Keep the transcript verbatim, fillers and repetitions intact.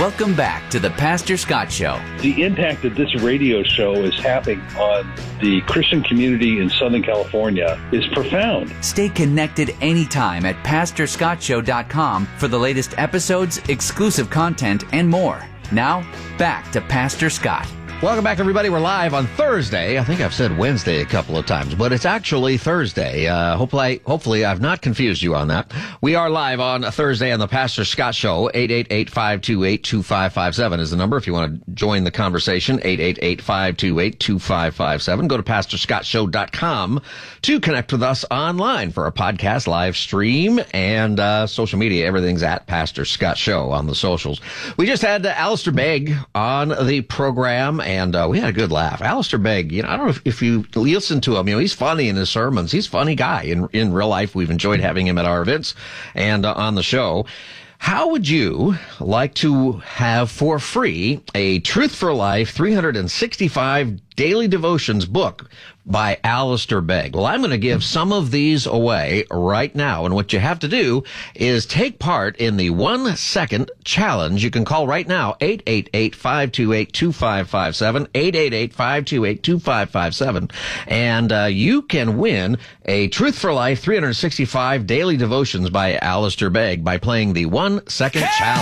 Welcome back to the Pastor Scott Show. The impact that this radio show is having on the Christian community in Southern California is profound. Stay connected anytime at pastor scott show dot com for the latest episodes, exclusive content, and more. Now, back to Pastor Scott. Welcome back, everybody. We're live on Thursday. I think I've said Wednesday a couple of times, but it's actually Thursday. Uh, hopefully, hopefully I've not confused you on that. We are live on a Thursday on the Pastor Scott Show. eight eight eight, five two eight, two five five seven is the number if you want to join the conversation. eight eight eight, five two eight, two five five seven. Go to pastor scott show dot com to connect with us online for a podcast, live stream, and uh, social media. Everything's at Pastor Scott Show on the socials. We just had uh, Alistair Begg on the program, and uh, we had a good laugh. Alistair Begg, you know, I don't know if, if you listen to him, you know, he's funny in his sermons. He's a funny guy in, in real life. We've enjoyed having him at our events and uh, on the show. How would you like to have for free a Truth for Life three hundred sixty-five Daily Devotions book by Alistair Begg? Well, I'm going to give some of these away right now. And what you have to do is take part in the one second challenge. You can call right now, eight eight eight, five two eight, two five five seven, eight eight eight, five two eight, two five five seven. And uh, you can win a Truth for Life three hundred sixty-five Daily Devotions by Alistair Begg by playing the one second challenge.